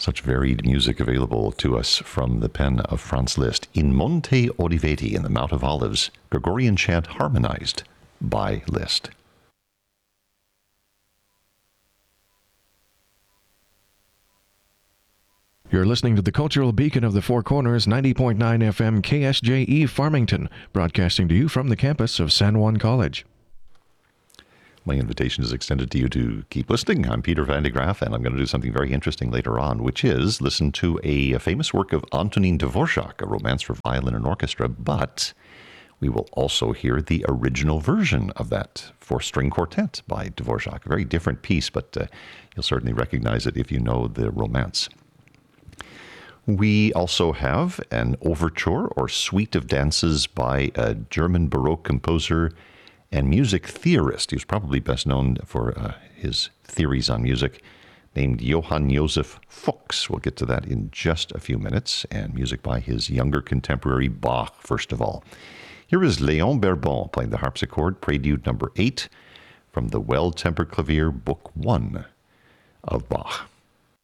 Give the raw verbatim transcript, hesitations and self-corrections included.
Such varied music available to us from the pen of Franz Liszt. In Monte Oliveti, in the Mount of Olives, Gregorian chant harmonized by Liszt. You're listening to the Cultural Beacon of the Four Corners, ninety point nine F M K S J E Farmington, broadcasting to you from the campus of San Juan College. My invitation is extended to you to keep listening. I'm Peter Van de Graaff, and I'm going to do something very interesting later on, which is listen to a, a famous work of Antonin Dvorak, a romance for violin and orchestra, but we will also hear the original version of that four-string quartet by Dvorak. A very different piece, but uh, you'll certainly recognize it if you know the romance. We also have an overture or suite of dances by a German Baroque composer and music theorist. He was probably best known for uh, his theories on music, named Johann Joseph Fuchs. We'll get to that in just a few minutes, and music by his younger contemporary Bach, first of all. Here is Léon Berbon playing the harpsichord, Prelude number eight, from the Well-Tempered Clavier, Book One of Bach.